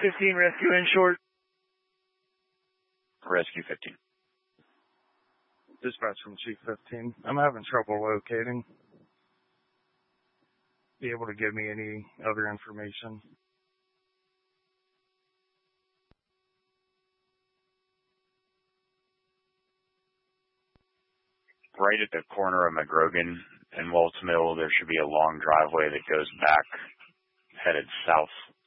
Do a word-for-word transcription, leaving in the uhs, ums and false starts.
fifteen, rescue in short. Rescue fifteen. Dispatch from Chief fifteen. I'm having trouble locating. Be able to give me any other information? Right at the corner of McGrogan and Waltz Mill, there should be a long driveway that goes back, headed south